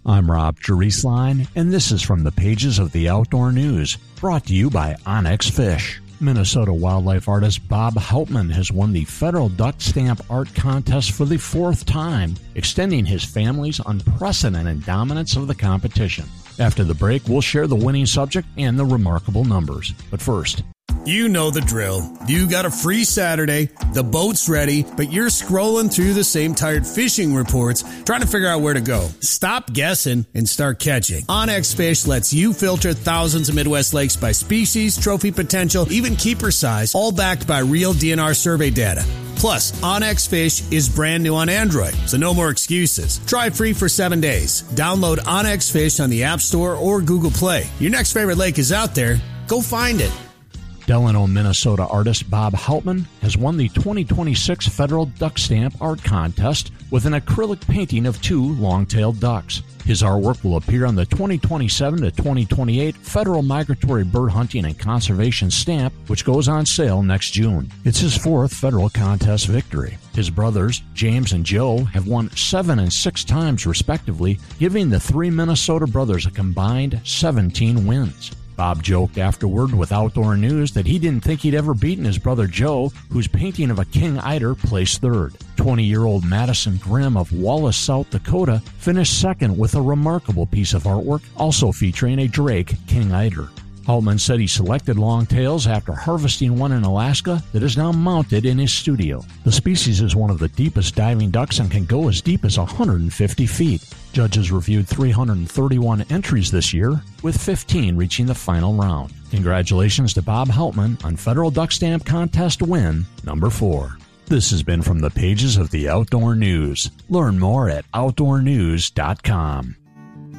I'm Rob Jerisline, and this is from the pages of the Outdoor News, brought to you by Onyx Fish. Minnesota wildlife artist Bob Hauptman has won the Federal Duck Stamp Art Contest for the fourth time, extending his family's unprecedented dominance of the competition. After the break, we'll share the winning subject and the remarkable numbers. But first, you know the drill. You got a free Saturday, the boat's ready, but you're scrolling through the same tired fishing reports trying to figure out where to go. Stop guessing and start catching. Onyx Fish lets you filter thousands of Midwest lakes by species, trophy potential, even keeper size, all backed by real DNR survey data. Plus, Onyx Fish is brand new on Android, so no more excuses. Try free for 7 days. Download Onyx Fish on the App Store or Google Play. Your next favorite lake is out there. Go find it. Delano, Minnesota artist Bob Hauptman has won the 2026 Federal Duck Stamp Art Contest with an acrylic painting of two long-tailed ducks. His artwork will appear on the 2027 to 2028 Federal Migratory Bird Hunting and Conservation Stamp, which goes on sale next June. It's his fourth federal contest victory. His brothers, James and Joe, have won 7 and 6 times respectively, giving the three Minnesota brothers a combined 17 wins. Bob joked afterward with Outdoor News that he didn't think he'd ever beaten his brother Joe, whose painting of a king eider placed third. 20-year-old Madison Grimm of Wallace, South Dakota, finished second with a remarkable piece of artwork, also featuring a drake king eider. Hauptman said he selected longtails after harvesting one in Alaska that is now mounted in his studio. The species is one of the deepest diving ducks and can go as deep as 150 feet. Judges reviewed 331 entries this year, with 15 reaching the final round. Congratulations to Bob Hauptman on Federal Duck Stamp Contest win number 4. This has been from the pages of the Outdoor News. Learn more at outdoornews.com.